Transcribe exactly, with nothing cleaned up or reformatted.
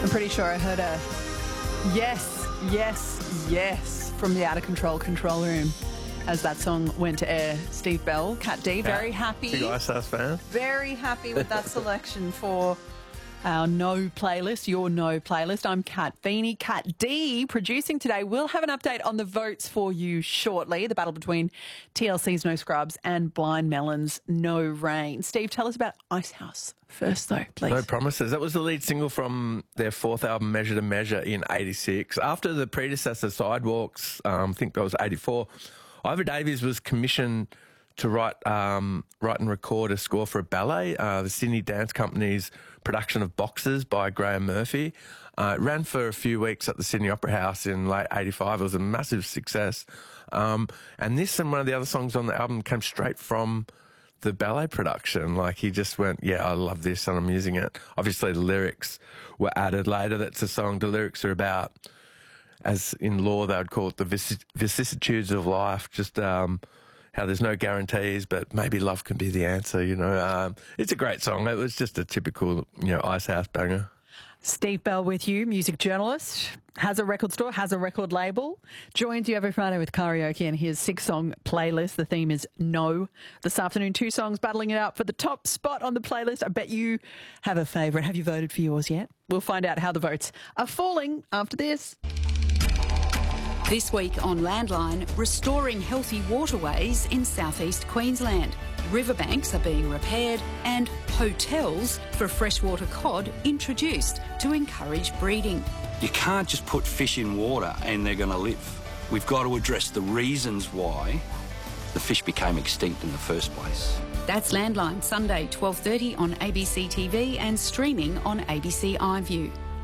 I'm pretty sure I heard a yes, yes, yes from the Out of Control control room as that song went to air. Steve Bell, Cat D, very happy. Big Ice House fan. Very happy with that selection for our No playlist, your No playlist. I'm Kat Feeney. Cat D producing today. We'll have an update on the votes for you shortly. The battle between T L C's No Scrubs and Blind Melon's No Rain. Steve, tell us about Ice House first, though, please. No Promises. That was the lead single from their fourth album, Measure to Measure, in eighty-six. After the predecessor, Sidewalks, um, I think that was eighty-four, Ivor Davies was commissioned to write um, write and record a score for a ballet, uh, the Sydney Dance Company's production of Boxers by Graham Murphy. Uh, it ran for a few weeks at the Sydney Opera House in late eighty-five. It was a massive success. Um, and this and one of the other songs on the album came straight from the ballet production. Like, he just went, yeah, I love this and I'm using it. Obviously, the lyrics were added later. That's a song. The lyrics are about, as in law they would call it, the vici- vicissitudes of life, just um, how there's no guarantees, but maybe love can be the answer, you know. Um, it's a great song. It was just a typical, you know, Ice House banger. Steve Bell with you, music journalist, has a record store, has a record label, joins you every Friday with karaoke and his six-song playlist. The theme is No. This afternoon, two songs battling it out for the top spot on the playlist. I bet you have a favourite. Have you voted for yours yet? We'll find out how the votes are falling after this. This week on Landline, restoring healthy waterways in southeast Queensland. Riverbanks are being repaired and hotels for freshwater cod introduced to encourage breeding. You can't just put fish in water and they're going to live. We've got to address the reasons why the fish became extinct in the first place. That's Landline, Sunday, twelve thirty on A B C T V and streaming on A B C iView.